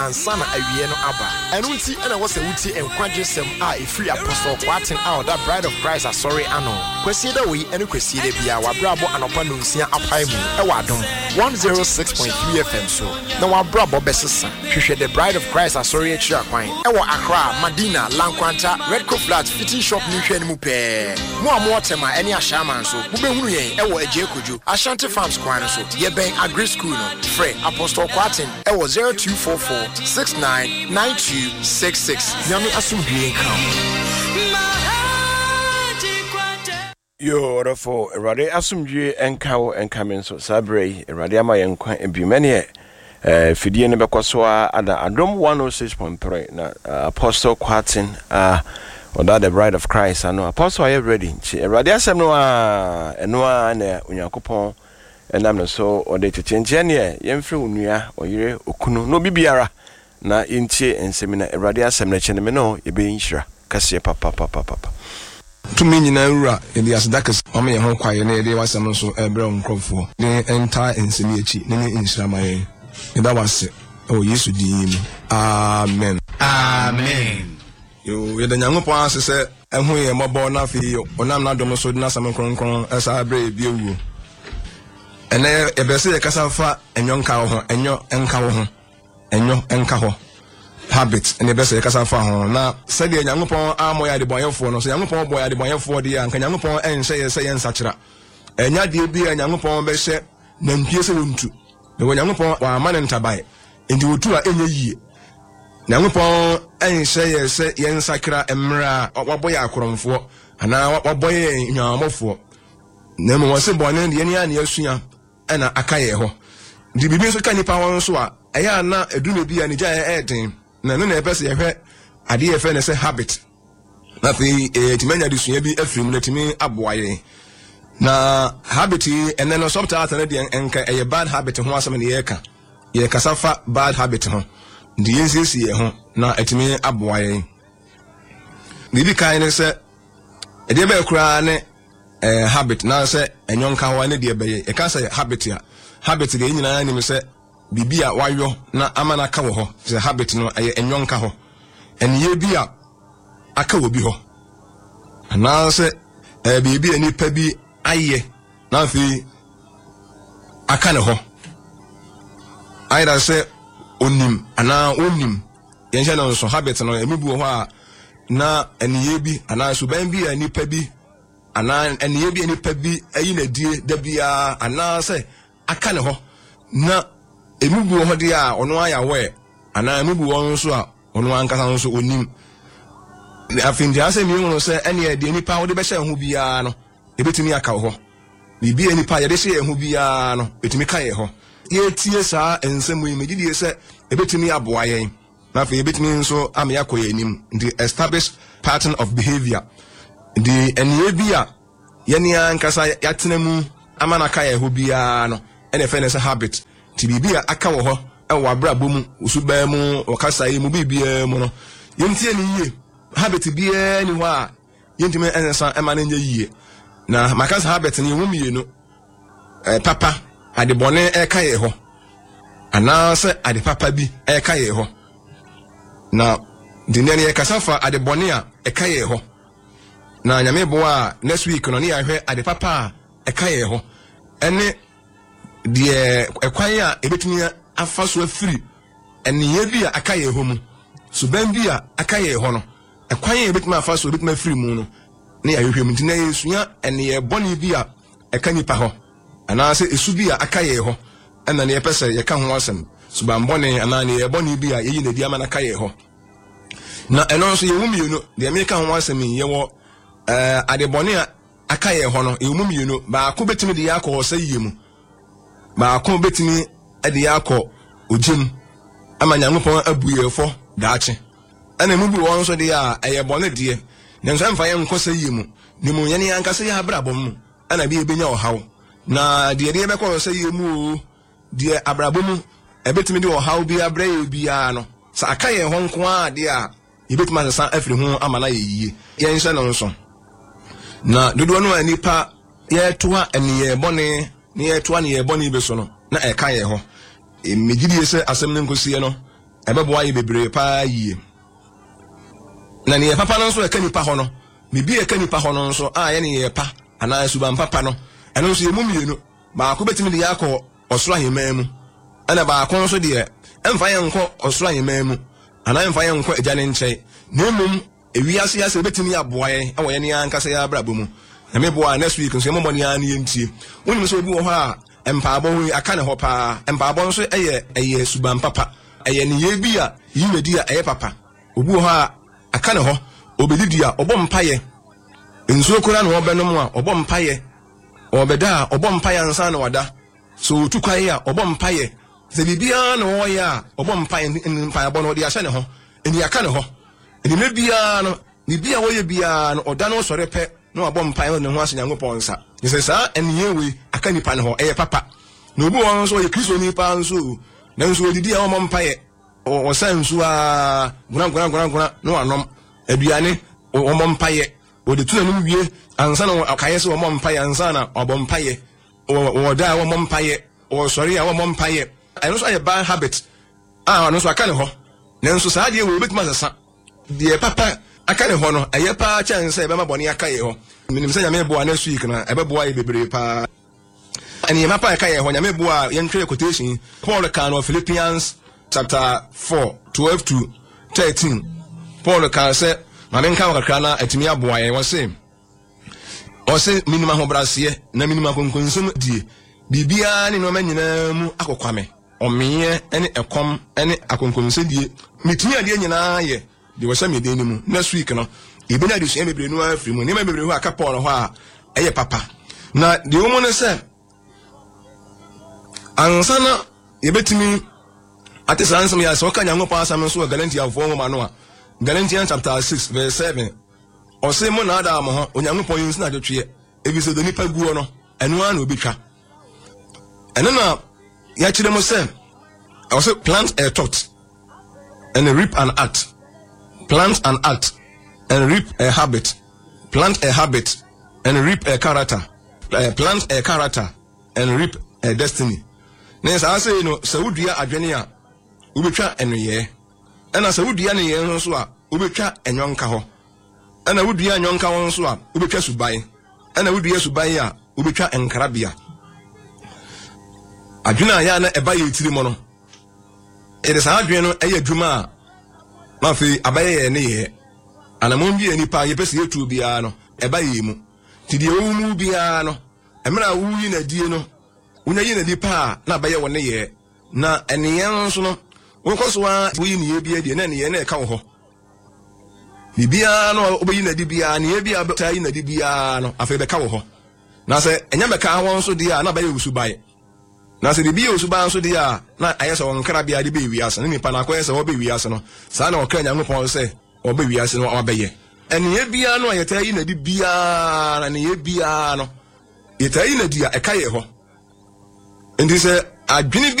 ansana awie no aba eno nti ena wo se wuti enkwaje sem a efiri Apostle Kwatin out that Bride of Christ asori ano kwesi da we eno kwesi da bia wa brabo anopa no nsia apai mu e wa adom 106.3 FM so na wa brabo besesa hwehwe the Bride of Christ asori akira kwan e wo Accra Madina Lankwanta Red Co Flat Fitting Shop ni hwe ni mu pe mo amotema ene ahyaman so wo behunu yen e wo Aje Kojo Ashanti Farms kwan so ye ben Agri School no free Apostle Kwatin e wo 0244699266 Nyame asumdue kan Yo, orafo Erade asumdue enkawo enkamen so sabre Erade ama yenkwan ebimene fidie ne bekoso ada Adom 106.3 na Apostle Kwatin or the Bride of Christ ano Apostle are you ready Erade asem no eno na Onyankopon enam no so or de tete ne yemfre onua oyire okunu no bibiara na intie ensemina Erade asem na chene me no ebe nhira kase papa to me nyina wura e di asdakas o me ho kwaye na e di wasem so ebre nkrofo ne enta ensemi echi ne nhira maye e da wase o Yesu di amen yo ye da Nyankopon asese ehu ye mobo na fi onam na dom so di na sam kronkron esa abre bi ewu ene e be se ye kasa fa enyo nka ho enyo enka ho enyo enka ho habit and the best kasa fa ho na se de Nyankopon amoya de boyefo no so Nyankopon boya de boyefo de anka Nyankopon enhye ye se ye nsakira enya de bi Nyankopon be hye na mpie se wontu na Nyankopon wa amane ntabai enti wotu a enye yie Nyankopon enhye ye se ye nsakira emra waboya akoromfo ana waboya nyaamofo na mo wose bone de ne ya ne asua ana akaye ho ndi bibi so kanipa won so a eya na edume bi ani gya eden na no na epese ye hwe ade ye fe ne se habit na fi timanya de sua bi afrim na timi aboaye na habit ene no sometimes na de enka eye bad habit ho asem ne ye ka ye kasafa bad habit ho ndi yensisi ye ho na etimi aboaye bibi kai ne se ede be kura ne habit na se enyonka ho ne de be ye ka se habit ya habit de nyina ni me se bibia wayo na amana ka wo ho se habit no aye enyonka ho eniye bia aka wo bi ho ana se bibia ni pa bi aye na fi aka ne ho aida se onim ana onim yenhye no so habit no emibu ho a na eniye bi ana so ban bi ani pa bi ana eniye bi ani pa bi ayi na die da bia ana se aka ne ho na emubu ho de a ono aya we ana emubu won so a ono ankasa so onim afindi ase mi won se ene de nipa wo de be hye ho bia no ebetimi aka ho bibi nipa ye de hye ho bia no betimi ka ye ho ye tie saa ensemu yi megidi se ebetimi aboa yen na fe ebetimi nso am yakoye anim the established pattern of behavior the ene bia ye ni ankasa yatenemu amana ka ye ho bia no ene fe ne se habit ti bibia aka wo ho e wo abrabo mu usuba mu okasa yi mu bibia mu no yentie ni yie habit bia ni ho a yentime ensa e ma na nya yie na makasa habit ni wo mienu papa ade bone e ka ye ho ana se ade papa bi e ka ye ho na dinene e kasafa ade bone a e ka ye ho na nyame bo a next week no ne ya hwe ade papa e ka ye ho ene de ekwan a ebetumi afa so afiri eniye bi a aka ye ho mu suban bi a aka ye ho no ekwan a ebetumi afa so ebetumi afiri mu no ne ahwehwem ntina yesua eniye boni bi a eka nipa ho ana se esu bi a aka ye ho ena ne yepese ye ka ho asem suban boni ana ne ye boni bi a yeyi na di ama na aka ye ho na eno so ye wumienu de me ka ho asem ye wo ade boni a aka ye ho no ye wumienu ba ko betumi de yakọ se yemu ba ko betimi ade yakọ ojim ama Nyankopon abuyefo daache ana mu bi won so de a eye bone de ne nso mfa ye nkosa yemu ni mu yene ankasa ya abrabom mu ana bi ebenya ohaw na de be ko so yemu de abrabom ebetimi de ohaw bi abra ye bi a no sa aka ye ho nko a de a ebetimi sa afiri ho ama na ye yie ye nso no nso na dodo no anipa ye toa eniye bone ne ye toa ne ye bone be so no na eka ye ho megidi se asem ne nkosie no ɛbɛboa yɛ bebree paa yie na ne papa no nso ɛka nipa hɔ no bibi ɛka nipa hɔ no nso a yɛ ne yɛ pa anaa suban papa no ɛno nso yɛ mu mmienu baako betimi de yakɔ ɔsoro ahemman mu ɛna baako nso deɛ ɛmfa yɛ nkɔ ɔsoro ahemman mu anaa ɛmfa yɛ nkɔ agya ne nkyɛn na mmom ewiase ase betimi aboa yɛ ɛwɔ yɛ ne ankasa yɛ abrabɔ mu na meboa next week nso yɛ mmɔ ne an yɛntie wonim sɛ obi wɔ hɔ a empaabɔ ho aka ne hɔ paa empaabɔ nso ɛyɛ suban papa ɛyɛ ne yɛ bi a yimedi a ɛyɛ papa obi wɔ hɔ a aka ne hɔ obedidi a ɔbɔ mpaeɛ nsuo kora na ɔbɛnom a ɔbɔ mpaeɛ ɔbɛda a ɔbɔ mpaeɛ ansa na wada so otu kwae a ɔbɔ mpaeɛ sɛ biribiara na ɔyɛ a ɔbɔ mpaeɛ mpaeɛbɔ no ɔde ahyɛ ne ho ɛni aka ne hɔ ɛni me biara no biribi a wɔyɛ biara no ɔda no ɔsɔre pɛ na wabɔ mpaeɛ ne ho ase Nyankopɔn nsa yɛsɛ saa ɛniyɛ wei aka nipa ne hɔ ɛyɛ papa na obi wɔn nso ɔyɛ kristo nipa nso na nso odidi a ɔmɔ mpaeɛ ɔsa nsuo a guna na wanom aduane ɔmɔ mpaeɛ ɔde tu n'anim wie ansa na ɔkaeɛ sɛ ɔmɔ mpaeɛ ansa na ɔbɔ mpaeɛ ɔda a ɔmɔ mpaeɛ ɔsɔre a ɔmɔ mpaeɛ ɛno nso ayɛ bad habit a ɔno nso aka ne hɔ na nso saa deɛ wɔ obetuma sesa deɛ papa aka ne hɔ no ɛyɛ paa kyɛn sɛ ɛbɛma bɔne aka yɛ hɔ menim sɛ nyame boa next week na ɛbɛboa yɛ bebree paa ɛne yɛma paa ɛka yɛ hɔ nyame boa yɛntwerɛ quotation Paul ka no Philippians chapter 4:12-13 Paul ka sɛ ma menka wɔ kakra na atumi aboa yɛ ɔse minima hobraseɛ na minima konkonsom die biribiara ne nɔɔma nyinaa mu akɔkwame ɔmeeɛ ne ɛkɔm ne akonkonsedie metumi adeɛ nyinaa yɛ de wɔhyɛ me den mu next week no ebenya de sua bebree no afiri mu nneɛma bebree hɔ aka Paul hɔ a ɛyɛ papa na de wo mu ne sɛ ansa na yɛbɛtumi ate saa nsɛm yɛ sɛ ɔka Nyankopɔn asɛm nso wɔ Galatians 4 no a Galatians chapter 6:7 ɔse mo na ada mo ho Onyankopɔn yi nsi na adwetwe ebisɛ do nipa guo no ɛno ara na obetwa ɛno na yɛkyerɛ mo sɛ ɔse plant a thought and reap an act plant an act and reap a habit plant a habit and reap a character plant a character and reap a destiny na saa sɛ no sɛ wodua adwene a wobɛtwa ɛnoyɛ ɛna sɛ wodua ne yɛ nso a wobɛtwa ɛnyɔnka hɔ ɛna wodua ɛnyɔnka hɔ nso a wobɛtwa suban ɛna wodua suban a wobɛtwa nkrabea adwene a yɛ na ɛba yɛ tiri mu no ɛde saa adwene no ɛyɛ adwuma a na afei abayɛ yɛ ne yɛ anamon bi nipa yɛpɛ sɛ yɛtuo biara no ɛba yɛ mu ti deɛ wo mu biara no ɛmra a wuyi na die no wonya yi na nipa a na abayɛ wɔ ne yɛ na ɛneɛ nso no wokɔ so a woyi ne yɛ biara deɛ na ne yɛ na ɛka wo hɔ biribiara no wobɛyi na di biara ne yɛ biara bɛta yi na di biara no afei bɛka wo hɔ na sɛ ɛnyɛ bɛka wɔn nso deɛ a na abayɛ wusubae na sɛ bibi osuban nso deɛ a na ayɛ sɛ wɔn nkra bia de bɛ wiase ne nipa na akɔyɛ sɛ wɔbɛ wiase no saa na ɔkra Nyankopɔn sɛ ɔbɛ wiase no ɔbɛyɛ ɛneyɛ biara no a yɛtaa yi na di biara na neyɛ biara no yɛtaa yi na di a ɛka yɛ hɔ nti sɛ adwene